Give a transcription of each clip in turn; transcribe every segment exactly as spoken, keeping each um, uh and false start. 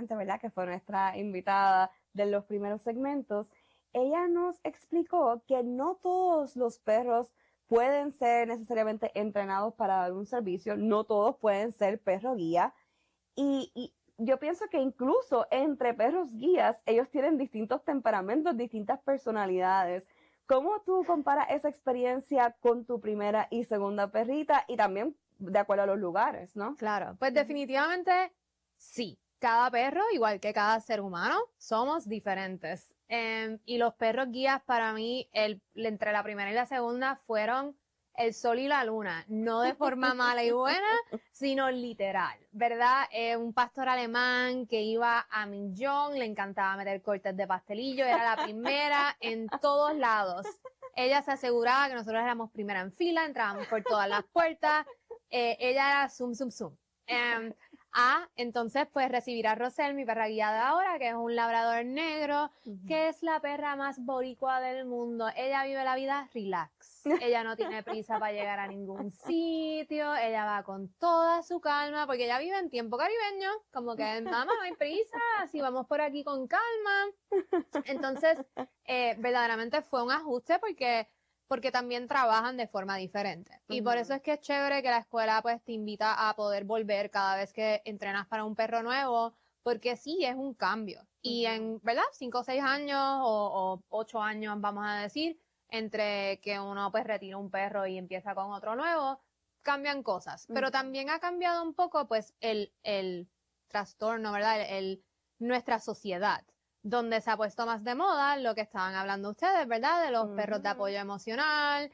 precisamente, ¿verdad?, que fue nuestra invitada de los primeros segmentos, ella nos explicó que no todos los perros pueden ser necesariamente entrenados para dar un servicio, no todos pueden ser perro guía, y, y yo pienso que incluso entre perros guías, ellos tienen distintos temperamentos, distintas personalidades. ¿Cómo tú comparas esa experiencia con tu primera y segunda perrita y también de acuerdo a los lugares, ¿no? Claro, pues definitivamente sí. Cada perro, igual que cada ser humano, somos diferentes. Eh, y los perros guías para mí, el, entre la primera y la segunda, fueron el sol y la luna. No de forma mala y buena, sino literal, ¿verdad? Eh, un pastor alemán que iba a millón, le encantaba meter cortes de pastelillo, era la primera en todos lados. Ella se aseguraba que nosotros éramos primera en fila, entrábamos por todas las puertas. Eh, ella era zoom, zoom, zoom. Um, ah, entonces pues recibir a Rosel, mi perra guía de ahora, que es un labrador negro, uh-huh. que es la perra más boricua del mundo. Ella vive la vida relax. Ella no tiene prisa para llegar a ningún sitio. Ella va con toda su calma, porque ella vive en tiempo caribeño. Como que, mamá, no hay prisa, si vamos por aquí con calma. Entonces, eh, verdaderamente fue un ajuste porque... porque también trabajan de forma diferente. Uh-huh. Y por eso es que es chévere que la escuela pues te invita a poder volver cada vez que entrenas para un perro nuevo, porque sí, es un cambio. Uh-huh. Y en, ¿verdad? Cinco o seis años o, o ocho años, vamos a decir, entre que uno pues retira un perro y empieza con otro nuevo, cambian cosas. Uh-huh. Pero también ha cambiado un poco pues el, el trastorno, ¿verdad? El, el, nuestra sociedad, donde se ha puesto más de moda lo que estaban hablando ustedes, ¿verdad? De los uh-huh. perros de apoyo emocional.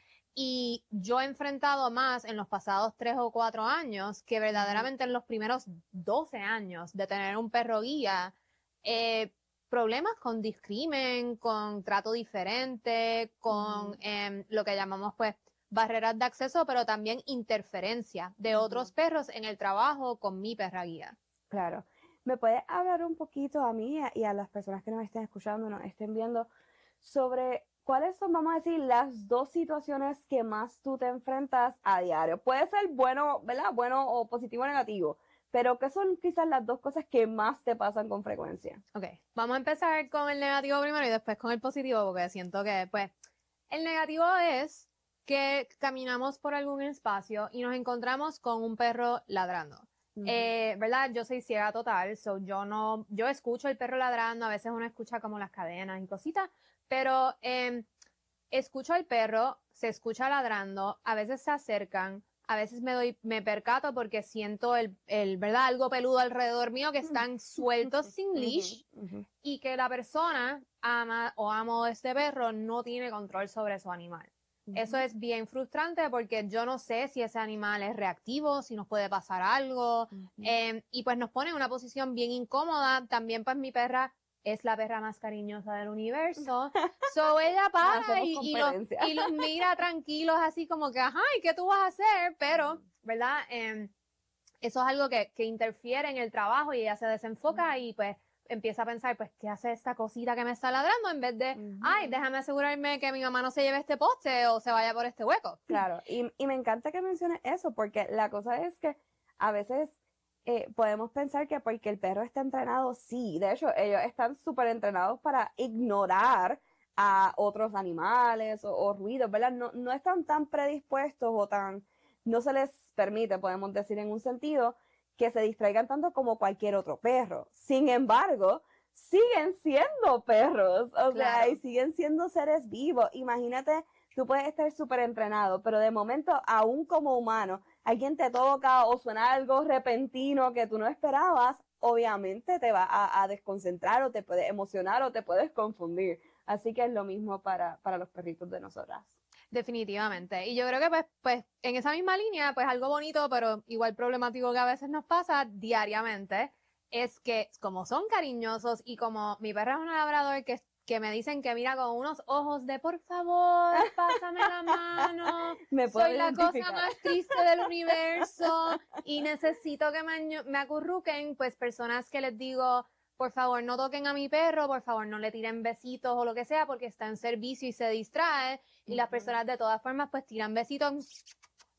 Y yo he enfrentado más en los pasados tres o cuatro años que verdaderamente uh-huh. en los primeros doce años de tener un perro guía, eh, problemas con discrimen, con trato diferente, con uh-huh. eh, lo que llamamos pues barreras de acceso, pero también interferencia de uh-huh. otros perros en el trabajo con mi perra guía. Claro. ¿Me puedes hablar un poquito a mí y a las personas que nos estén escuchando, nos estén viendo, sobre cuáles son, vamos a decir, las dos situaciones que más tú te enfrentas a diario? Puede ser bueno, ¿verdad? Bueno o positivo o negativo, pero ¿qué son quizás las dos cosas que más te pasan con frecuencia? Ok, vamos a empezar con el negativo primero y después con el positivo, porque siento que, pues, el negativo es que caminamos por algún espacio y nos encontramos con un perro ladrando. Uh-huh. Eh, ¿verdad? Yo soy ciega total, so yo no, yo escucho el perro ladrando, a veces uno escucha como las cadenas y cositas, pero eh, escucho al perro, se escucha ladrando, a veces se acercan, a veces me doy, me percato porque siento el, el, ¿verdad? Algo peludo alrededor mío que están sueltos sin leash uh-huh, uh-huh. y que la persona ama o amo de este perro no tiene control sobre su animal. Eso es bien frustrante porque yo no sé si ese animal es reactivo, si nos puede pasar algo, uh-huh. eh, y pues nos pone en una posición bien incómoda. También pues mi perra es la perra más cariñosa del universo, so ella para y, y, los, y los mira tranquilos así como que, ajá, ¿y qué tú vas a hacer? Pero, uh-huh. ¿verdad? Eh, eso es algo que, que interfiere en el trabajo y ella se desenfoca uh-huh. y pues empieza a pensar, pues, ¿qué hace esta cosita que me está ladrando? En vez de, uh-huh. ay, déjame asegurarme que mi mamá no se lleve este poste o se vaya por este hueco. Claro, y, y me encanta que menciones eso, porque la cosa es que a veces eh, podemos pensar que porque el perro está entrenado, sí, de hecho, ellos están súper entrenados para ignorar a otros animales o, o ruidos, ¿verdad? No, no están tan predispuestos o tan, no se les permite, podemos decir en un sentido, que se distraigan tanto como cualquier otro perro. Sin embargo, siguen siendo perros, o claro. sea, y siguen siendo seres vivos. Imagínate, tú puedes estar súper entrenado, pero de momento, aún como humano, alguien te toca o suena algo repentino que tú no esperabas, obviamente te va a, a desconcentrar o te puede emocionar o te puedes confundir. Así que es lo mismo para, para los perritos de nosotras. Definitivamente. Y yo creo que pues, pues en esa misma línea, pues algo bonito, pero igual problemático que a veces nos pasa diariamente, es que como son cariñosos y como mi perra es un labrador que, que me dicen que mira con unos ojos de por favor, pásame la mano, me soy la cosa más triste del universo y necesito que me, me acurruquen, pues personas que les digo, por favor, no toquen a mi perro, por favor, no le tiren besitos o lo que sea, porque está en servicio y se distrae. Y uh-huh. las personas de todas formas, pues, tiran besitos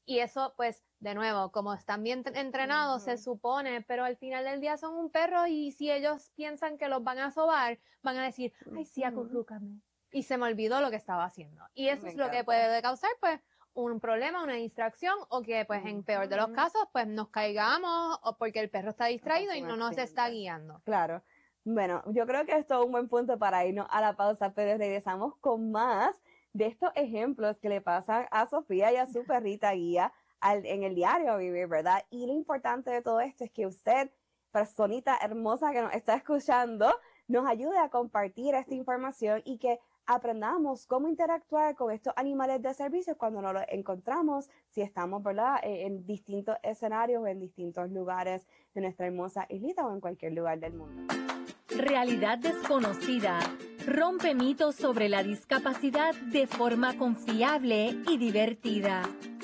Y eso, pues, de nuevo, como están bien entrenados, uh-huh. se supone, pero al final del día son un perro y si ellos piensan que los van a sobar, van a decir, ay, sí, acurrúcame. Y se me olvidó lo que estaba haciendo. Y eso me es encanta. Lo que puede causar, pues, un problema, una distracción, o que, pues, uh-huh. en peor de los casos, pues, nos caigamos o porque el perro está distraído y no nos está guiando. Claro. Bueno, yo creo que esto es un buen punto para irnos a la pausa, pero regresamos con más de estos ejemplos que le pasan a Sofía y a su perrita guía al, en el diario vivir, ¿verdad? Y lo importante de todo esto es que usted, personita hermosa que nos está escuchando, nos ayude a compartir esta información y que aprendamos cómo interactuar con estos animales de servicio cuando nos los encontramos, si estamos, ¿verdad?, en distintos escenarios o en distintos lugares de nuestra hermosa islita o en cualquier lugar del mundo. Realidad desconocida. Rompe mitos sobre la discapacidad de forma confiable y divertida.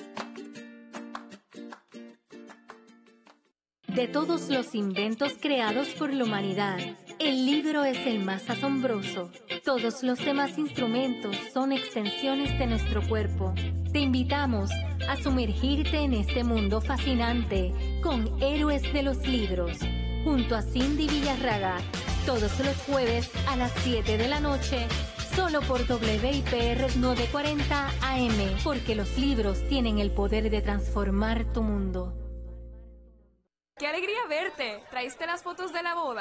De todos los inventos creados por la humanidad, el libro es el más asombroso. Todos los demás instrumentos son extensiones de nuestro cuerpo. Te invitamos a sumergirte en este mundo fascinante con Héroes de los Libros, junto a Cindy Villarraga, todos los jueves a las siete de la noche, solo por W I P R novecientos cuarenta A M, porque los libros tienen el poder de transformar tu mundo. ¡Qué alegría verte! ¿Traíste las fotos de la boda?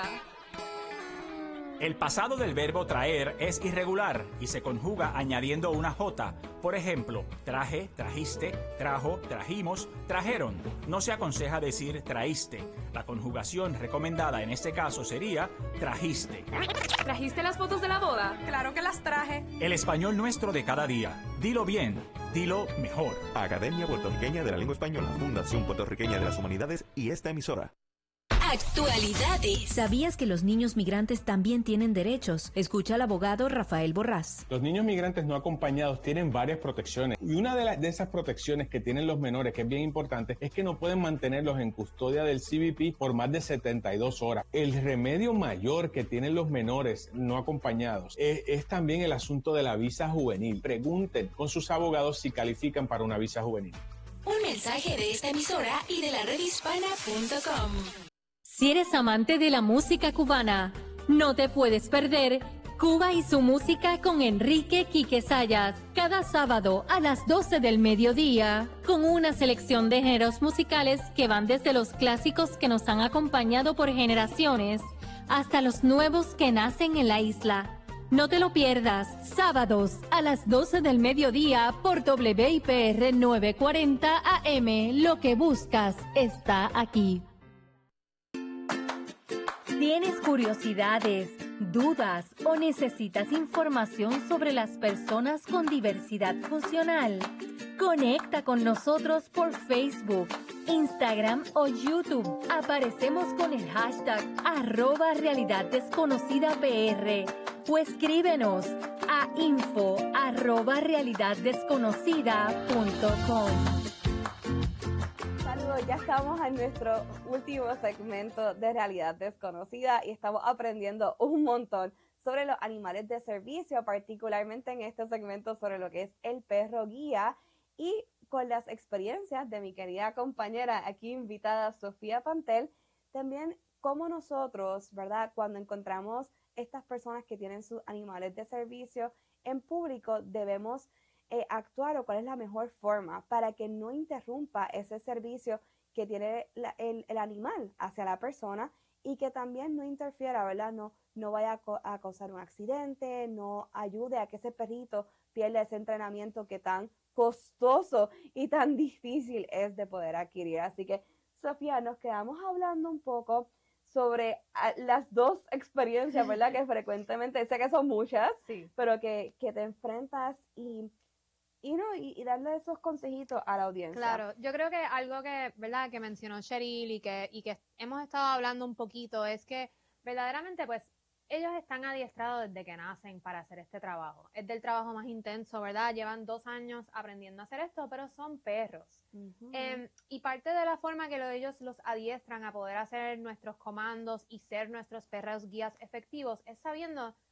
El pasado del verbo traer es irregular y se conjuga añadiendo una J. Por ejemplo, traje, trajiste, trajo, trajimos, trajeron. No se aconseja decir traíste. La conjugación recomendada en este caso sería trajiste. ¿Trajiste las fotos de la boda? ¡Claro que las traje! El español nuestro de cada día. Dilo bien, dilo mejor. Academia Puertorriqueña de la Lengua Española, Fundación Puertorriqueña de las Humanidades y esta emisora. Actualidades. ¿Sabías que los niños migrantes también tienen derechos? Escucha al abogado Rafael Borrás. Los niños migrantes no acompañados tienen varias protecciones y una de, la, de esas protecciones que tienen los menores, que es bien importante, es que no pueden mantenerlos en custodia del C B P por más de setenta y dos horas. El remedio mayor que tienen los menores no acompañados es, es también el asunto de la visa juvenil. Pregunten con sus abogados si califican para una visa juvenil. Un mensaje de esta emisora y de la red hispana punto com. Si eres amante de la música cubana, no te puedes perder Cuba y su música con Enrique Quique Sayas, cada sábado a las doce del mediodía, con una selección de géneros musicales que van desde los clásicos que nos han acompañado por generaciones hasta los nuevos que nacen en la isla. No te lo pierdas, sábados a las doce del mediodía por W I P R novecientos cuarenta A M. Lo que buscas está aquí. ¿Tienes curiosidades, dudas o necesitas información sobre las personas con diversidad funcional? Conecta con nosotros por Facebook, Instagram o YouTube. Aparecemos con el hashtag arroba Realidad Desconocida P R o escríbenos a info arroba realidad desconocida punto com. Ya estamos en nuestro último segmento de Realidad Desconocida y estamos aprendiendo un montón sobre los animales de servicio, particularmente en este segmento sobre lo que es el perro guía y con las experiencias de mi querida compañera aquí invitada Sofía Pantel, también cómo nosotros, ¿verdad?, cuando encontramos estas personas que tienen sus animales de servicio en público, debemos Eh, actuar o cuál es la mejor forma para que no interrumpa ese servicio que tiene la, el, el animal hacia la persona y que también no interfiera, ¿verdad? No, no vaya a, co a causar un accidente, no ayude a que ese perrito pierda ese entrenamiento que tan costoso y tan difícil es de poder adquirir. Así que, Sofía, nos quedamos hablando un poco sobre uh, las dos experiencias, ¿verdad? Que frecuentemente, sé que son muchas, sí, pero que, que te enfrentas y... Y, no, y, y darle esos consejitos a la audiencia. Claro, yo creo que algo que, ¿verdad?, que mencionó Cheryl y que, y que hemos estado hablando un poquito es que verdaderamente pues ellos están adiestrados desde que nacen para hacer este trabajo. Es del trabajo más intenso, ¿verdad? Llevan dos años aprendiendo a hacer esto, pero son perros. Uh-huh. eh, y parte de la forma que lo, ellos los adiestran a poder hacer nuestros comandos y ser nuestros perros guías efectivos es sabiendo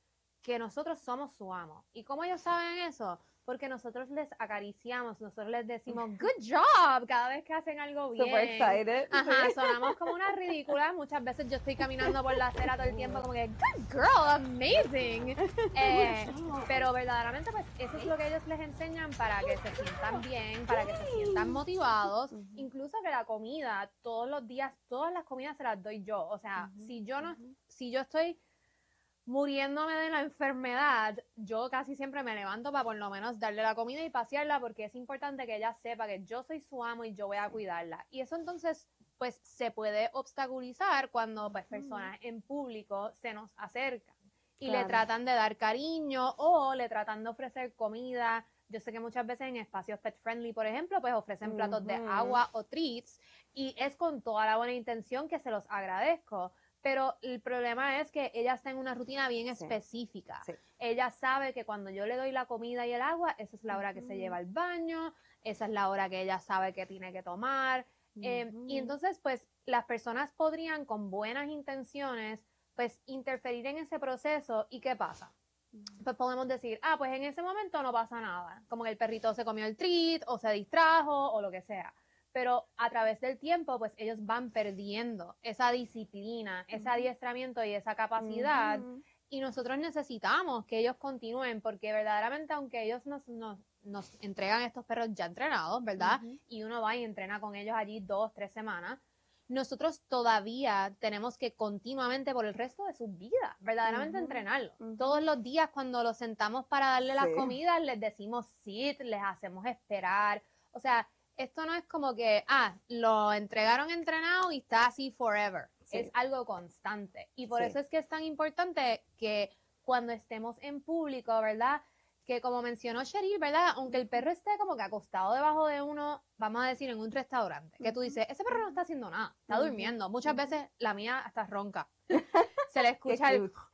que nosotros somos su amo. ¿Y cómo ellos saben eso? Porque nosotros les acariciamos, nosotros les decimos good job cada vez que hacen algo bien. Super excited. Ajá, Sí. sonamos como una ridícula. Muchas veces yo estoy caminando por la acera todo el tiempo como que good girl, amazing. Eh, pero verdaderamente pues eso es lo que ellos les enseñan para que se sientan bien, para que se sientan motivados. Uh-huh. Incluso que la comida, todos los días, todas las comidas se las doy yo. O sea, Uh-huh. si yo no, si yo estoy muriéndome de la enfermedad, yo casi siempre me levanto para por lo menos darle la comida y pasearla, porque es importante que ella sepa que yo soy su amo y yo voy a cuidarla. Y eso entonces, pues, se puede obstaculizar cuando pues, personas en público se nos acercan y Claro. le tratan de dar cariño o le tratan de ofrecer comida. Yo sé que muchas veces en espacios pet friendly, por ejemplo, pues ofrecen platos de Ujú. agua o treats, y es con toda la buena intención que se los agradezco. Pero el problema es que ella está en una rutina bien Sí. específica. Sí. Ella sabe que cuando yo le doy la comida y el agua, esa es la hora que se Ujú. lleva al baño, esa es la hora que ella sabe que tiene que tomar. Eh, Ujú. y entonces, pues, las personas podrían, con buenas intenciones, pues, interferir en ese proceso. ¿Y qué pasa? Pues podemos decir, ah, pues en ese momento no pasa nada. Como que el perrito se comió el treat, o se distrajo, o lo que sea. Pero a través del tiempo, pues ellos van perdiendo esa disciplina, ese adiestramiento y esa capacidad. Ujú. Y nosotros necesitamos que ellos continúen, porque verdaderamente, aunque ellos nos, nos, nos entregan estos perros ya entrenados, ¿verdad? Ujú. Y uno va y entrena con ellos allí dos, tres semanas, nosotros todavía tenemos que continuamente por el resto de sus vidas, verdaderamente Ujú. entrenarlos. Ujú. Todos los días cuando los sentamos para darle las Sí. comidas, les decimos sit, les hacemos esperar. O sea, esto no es como que, ah, lo entregaron entrenado y está así forever. Sí. Es algo constante. Y por Sí. eso es que es tan importante que cuando estemos en público, ¿verdad? Que como mencionó Cheryl, ¿verdad? Aunque el perro esté como que acostado debajo de uno, vamos a decir, en un restaurante, que tú dices, ese perro no está haciendo nada, está Ujú. durmiendo. Muchas veces la mía hasta ronca. Se le Qué escucha el... cute.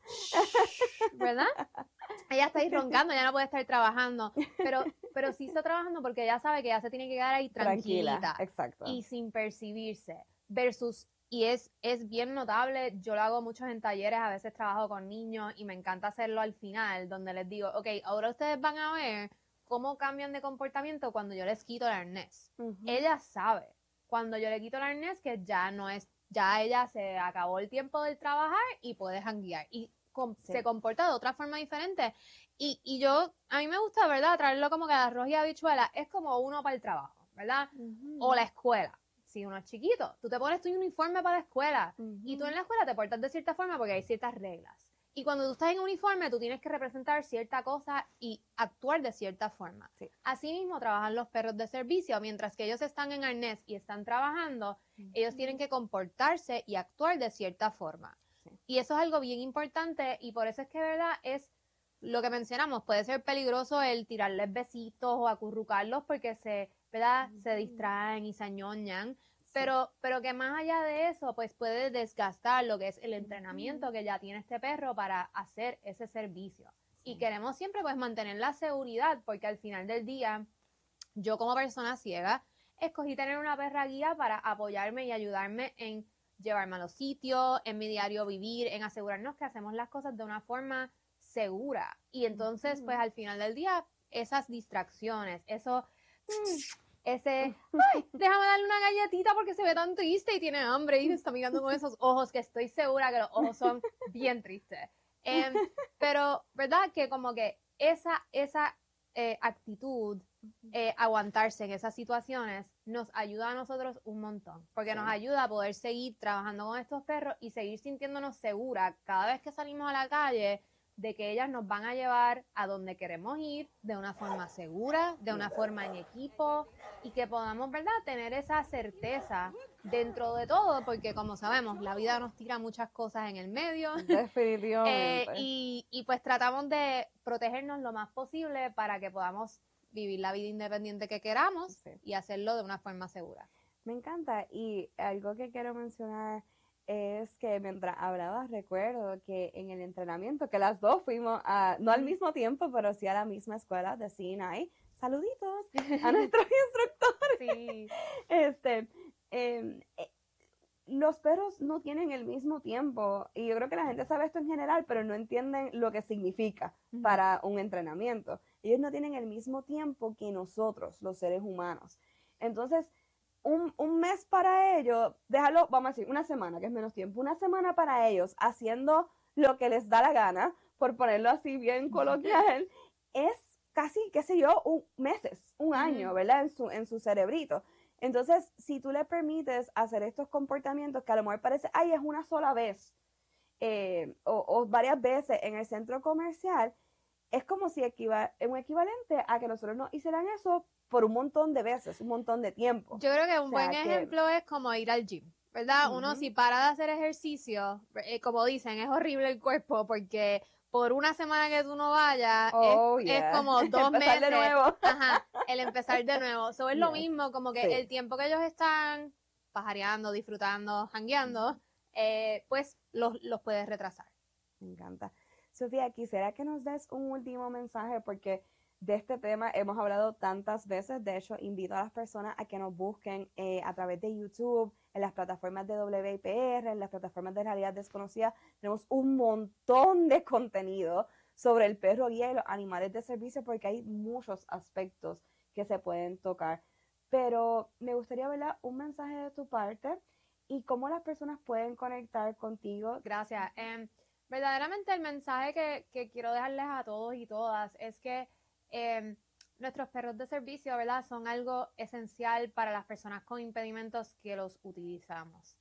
¿verdad? Ella está ahí roncando, ya no puede estar trabajando, pero, pero sí está trabajando porque ella sabe que ya se tiene que quedar ahí tranquilita Tranquila, exacto. y sin percibirse, versus, y es, es bien notable, yo lo hago muchos en talleres, a veces trabajo con niños y me encanta hacerlo al final, donde les digo, ok, ahora ustedes van a ver cómo cambian de comportamiento cuando yo les quito el arnés. Ujú. Ella sabe, cuando yo le quito el arnés, que ya no es, ya ella se acabó el tiempo del trabajar y puede janguear. Y com- Sí. se comporta de otra forma diferente. Y, y yo, a mí me gusta, ¿verdad? Traerlo como que a arroz y habichuela es como uno para el trabajo, ¿verdad? Ujú. O la escuela. Si uno es chiquito, tú te pones tu uniforme para la escuela. Y tú en la escuela te portas de cierta forma porque hay ciertas reglas. Y cuando tú estás en uniforme, tú tienes que representar cierta cosa y actuar de cierta forma. Sí. Asimismo, trabajan los perros de servicio. Mientras que ellos están en arnés y están trabajando, ellos tienen que comportarse y actuar de cierta forma. Sí. Y eso es algo bien importante y por eso es que, ¿verdad? Es lo que mencionamos. Puede ser peligroso el tirarles besitos o acurrucarlos porque se, ¿verdad? Se distraen y se añoñan. Pero, pero que más allá de eso, pues puede desgastar lo que es el entrenamiento que ya tiene este perro para hacer ese servicio. Y queremos siempre pues mantener la seguridad, porque al final del día, yo como persona ciega, escogí tener una perra guía para apoyarme y ayudarme en llevarme a los sitios, en mi diario vivir, en asegurarnos que hacemos las cosas de una forma segura. Y entonces, pues al final del día, esas distracciones, eso... mm, ese, ay, déjame darle una galletita porque se ve tan triste y tiene hambre y me está mirando con esos ojos que estoy segura que los ojos son bien tristes. Em, pero, ¿verdad? Que como que esa, esa eh, actitud, eh, aguantarse en esas situaciones, nos ayuda a nosotros un montón. Porque Sí. nos ayuda a poder seguir trabajando con estos perros y seguir sintiéndonos seguras cada vez que salimos a la calle, de que ellas nos van a llevar a donde queremos ir de una forma segura, de una forma en equipo y que podamos, ¿verdad?, tener esa certeza dentro de todo, porque como sabemos, la vida nos tira muchas cosas en el medio. Definitivamente. Eh, y, y pues tratamos de protegernos lo más posible para que podamos vivir la vida independiente que queramos Sí. y hacerlo de una forma segura. Me encanta. Y algo que quiero mencionar es que mientras hablabas, recuerdo que en el entrenamiento, que las dos fuimos, a, no al mismo tiempo, pero sí a la misma escuela de C N I. Saluditos a nuestros instructores. Sí. Este, eh, eh, los perros no tienen el mismo tiempo, y yo creo que la gente sabe esto en general, pero no entienden lo que significa uh-huh. para un entrenamiento. Ellos no tienen el mismo tiempo que nosotros, los seres humanos. Entonces, un, un mes para ellos, déjalo, vamos a decir, una semana, que es menos tiempo, una semana para ellos haciendo lo que les da la gana, por ponerlo así bien coloquial, es casi, qué sé yo, un, meses, un año, ¿verdad? En su, en su cerebrito. Entonces, si tú le permites hacer estos comportamientos que a lo mejor parece, ay, es una sola vez, eh, o, o varias veces en el centro comercial, es como si equiva- un equivalente a que nosotros nos hicieran eso por un montón de veces, un montón de tiempo. Yo creo que un O sea, buen que... ejemplo es como ir al gym, ¿verdad? Uh-huh. Uno si para de hacer ejercicio, eh, como dicen, es horrible el cuerpo porque por una semana que tú no vayas, oh, es, yeah. es como dos empezar meses. de nuevo. Ajá, el empezar de nuevo. Eso es yes. lo mismo, como que sí. el tiempo que ellos están pajareando, disfrutando, jangueando, eh, pues los, los puedes retrasar. Me encanta. Sofía, quisiera que nos des un último mensaje porque de este tema hemos hablado tantas veces. De hecho, invito a las personas a que nos busquen eh, a través de YouTube, en las plataformas de W I P R, en las plataformas de Realidad Desconocida. Tenemos un montón de contenido sobre el perro guía y los animales de servicio porque hay muchos aspectos que se pueden tocar. Pero me gustaría ver un mensaje de tu parte y cómo las personas pueden conectar contigo. Gracias. Eh, verdaderamente el mensaje que, que quiero dejarles a todos y todas es que eh, nuestros perros de servicio, ¿verdad?, son algo esencial para las personas con impedimentos que los utilizamos.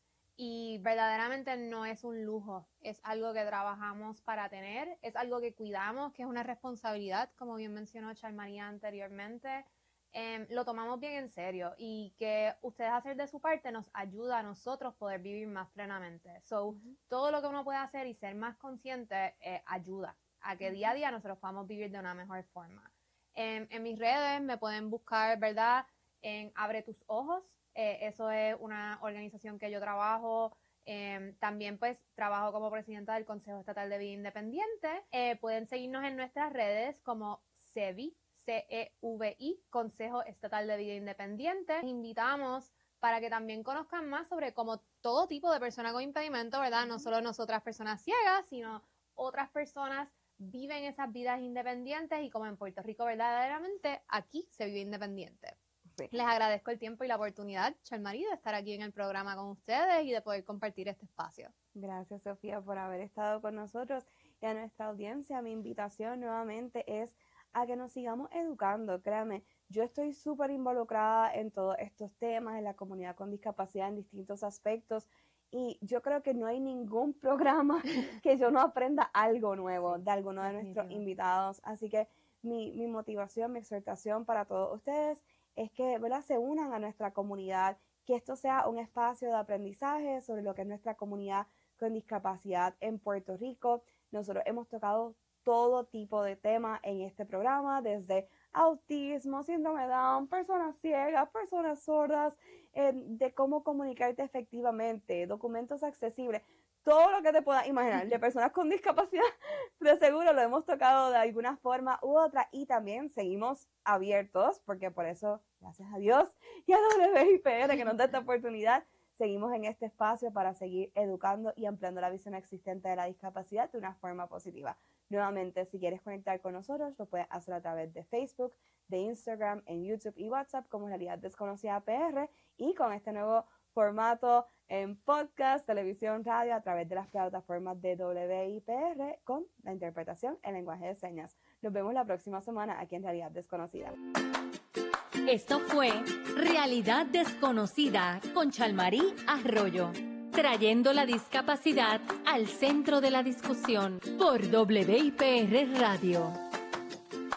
Y verdaderamente no es un lujo, es algo que trabajamos para tener, es algo que cuidamos, que es una responsabilidad, como bien mencionó Charmaría anteriormente. Eh, lo tomamos bien en serio y que ustedes hacer de su parte nos ayuda a nosotros poder vivir más plenamente. So, uh-huh. todo lo que uno puede hacer y ser más consciente eh, ayuda a que uh-huh. día a día nosotros podamos vivir de una mejor forma. Eh, en mis redes me pueden buscar, ¿verdad?, en Abre Tus Ojos. Eh, eso es una organización que yo trabajo. Eh, también pues trabajo como presidenta del Consejo Estatal de Vida Independiente. Eh, pueden seguirnos en nuestras redes como CEVI, C E V I, Consejo Estatal de Vida Independiente. Les invitamos para que también conozcan más sobre cómo todo tipo de persona con impedimento, ¿verdad? No solo nosotras personas ciegas, sino otras personas viven esas vidas independientes y como en Puerto Rico verdaderamente aquí se vive independiente. Sí. Les agradezco el tiempo y la oportunidad, Charmarí, de estar aquí en el programa con ustedes y de poder compartir este espacio. Gracias, Sofía, por haber estado con nosotros y a nuestra audiencia. Mi invitación nuevamente es a que nos sigamos educando. Créanme, yo estoy súper involucrada en todos estos temas, en la comunidad con discapacidad en distintos aspectos y yo creo que no hay ningún programa que yo no aprenda algo nuevo sí, de alguno de nuestros definitivo. invitados. Así que mi, mi motivación, mi exhortación para todos ustedes es que, ¿verdad?, se unan a nuestra comunidad, que esto sea un espacio de aprendizaje sobre lo que es nuestra comunidad con discapacidad en Puerto Rico. Nosotros hemos tocado todo tipo de temas en este programa, desde autismo, síndrome de Down, personas ciegas, personas sordas, eh, de cómo comunicarte efectivamente, documentos accesibles, todo lo que te puedas imaginar, de personas con discapacidad, de seguro lo hemos tocado de alguna forma u otra y también seguimos abiertos, porque por eso, gracias a Dios y a W I P R que nos da esta oportunidad, seguimos en este espacio para seguir educando y ampliando la visión existente de la discapacidad de una forma positiva. Nuevamente, si quieres conectar con nosotros, lo puedes hacer a través de Facebook, de Instagram, en YouTube y WhatsApp como Realidad Desconocida P R y con este nuevo formato en podcast, televisión, radio a través de las plataformas de W I P R con la interpretación en lenguaje de señas. Nos vemos la próxima semana aquí en Realidad Desconocida. Esto fue Realidad Desconocida con Charmarí Arroyo, trayendo la discapacidad al centro de la discusión por W I P R Radio.